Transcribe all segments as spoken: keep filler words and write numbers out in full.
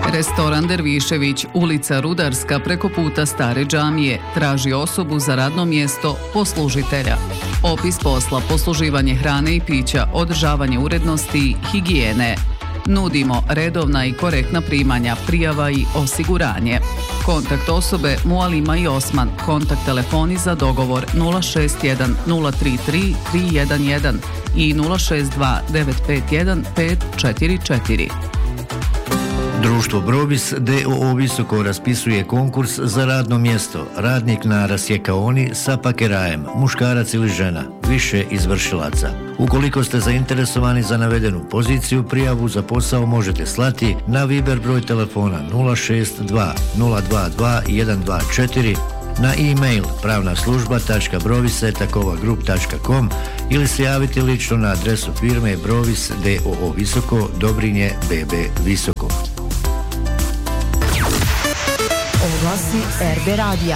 Restoran Dervišević, ulica Rudarska preko puta Stare džamije, traži osobu za radno mjesto poslužitelja. Opis posla: posluživanje hrane i pića, održavanje urednosti i higijene. Nudimo redovna i korektna primanja, prijava i osiguranje. Kontakt osobe Mualima i Osman. Kontakt telefoni za dogovor nula šest jedan nula tri tri tri jedan jedan i nula šest dva devet pet jedan pet četiri četiri. Društvo Brobis d o o Visoko raspisuje konkurs za radno mjesto. Radnik na rasjekaoni sa pakerajem, muškarac ili žena, više izvršilaca. Ukoliko ste zainteresovani za navedenu poziciju, prijavu za posao možete slati na Viber broj telefona nula šest dva nula dva dva jedan dva četiri, na e-mail pravna služba tačka brovis at takova grup tačka com ili se javiti lično na adresu firme Brovis d o o Visoko, Dobrinje B B Visoko. Oglasi R B Radija.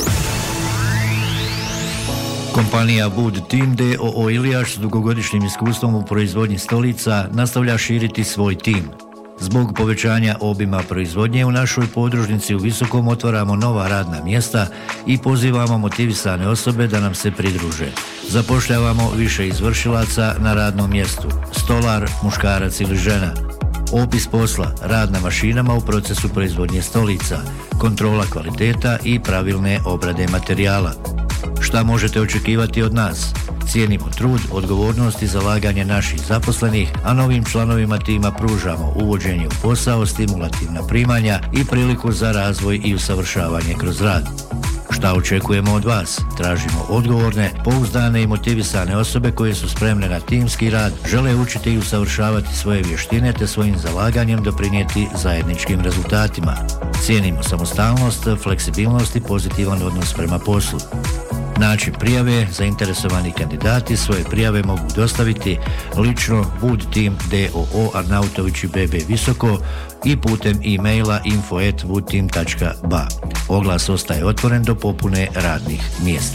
Kompanija Wood Team d o o Ilijaš s dugogodišnjim iskustvom u proizvodnji stolica nastavlja širiti svoj tim. Zbog povećanja obima proizvodnje u našoj podružnici u Visokom otvaramo nova radna mjesta i pozivamo motivisane osobe da nam se pridruže. Zapošljavamo više izvršilaca na radnom mjestu: stolar, muškarac ili žena. Opis posla: rad na mašinama u procesu proizvodnje stolica, kontrola kvaliteta i pravilne obrade materijala. Šta možete očekivati od nas? Cijenimo trud, odgovornost i zalaganje naših zaposlenih, a novim članovima tima pružamo uvođenje u posao, stimulativna primanja i priliku za razvoj i usavršavanje kroz rad. Šta očekujemo od vas? Tražimo odgovorne, pouzdane i motivisane osobe koje su spremne na timski rad, žele učiti i usavršavati svoje vještine te svojim zalaganjem doprinijeti zajedničkim rezultatima. Cijenimo samostalnost, fleksibilnost i pozitivan odnos prema poslu. Način prijave: zainteresovani kandidati svoje prijave mogu dostaviti lično Wood Team d o o Arnautović B B Visoko i putem e-maila info at wood team tačka b a. Oglas ostaje otvoren do popune radnih mjesta.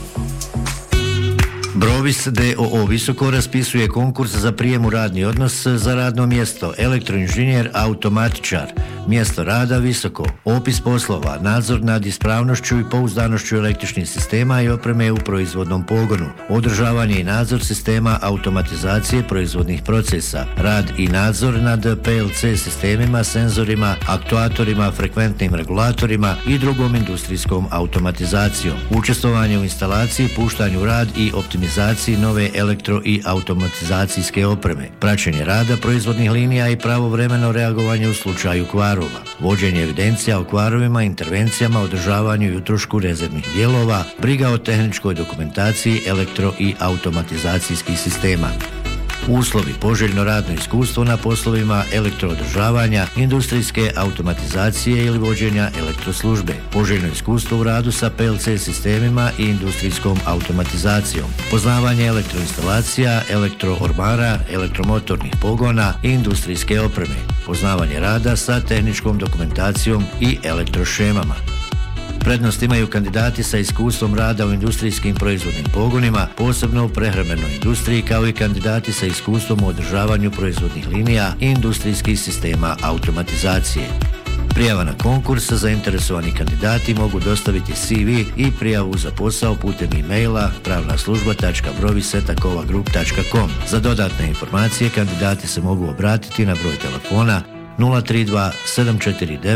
Brovis d o o Visoko raspisuje konkurs za prijem u radni odnos za radno mjesto elektroinženjer automatičar. Mjesto rada Visoko. Opis poslova: nadzor nad ispravnošću i pouzdanošću električnih sistema i opreme u proizvodnom pogonu, održavanje i nadzor sistema automatizacije proizvodnih procesa, rad i nadzor nad P L C sistemima, senzorima, aktuatorima, frekventnim regulatorima i drugom industrijskom automatizacijom, učestvovanje u instalaciji, puštanju u rad i optimizaciji nove elektro i automatizacijske opreme, praćenje rada proizvodnih linija i pravovremeno reagovanje u slučaju kvara, vođenje evidencija o kvarovima, intervencijama, održavanju i utrošku rezervnih dijelova, briga o tehničkoj dokumentaciji elektro i automatizacijskih sistema. Uslovi: poželjno radno iskustvo na poslovima elektroodržavanja, industrijske automatizacije ili vođenja elektroslužbe, poželjno iskustvo u radu sa P L C sistemima i industrijskom automatizacijom, poznavanje elektroinstalacija, elektroormara, elektromotornih pogona i industrijske opreme, poznavanje rada sa tehničkom dokumentacijom i elektrošemama. Prednost imaju kandidati sa iskustvom rada u industrijskim proizvodnim pogonima, posebno u prehrambenoj industriji, kao i kandidati sa iskustvom u održavanju proizvodnih linija i industrijskih sistema automatizacije. Prijava na konkurs: zainteresovani kandidati mogu dostaviti C V i prijavu za posao putem e-maila pravna služba tačka brovis at takova grup tačka com. Za dodatne informacije kandidati se mogu obratiti na broj telefona nula tri dva sedam četiri devet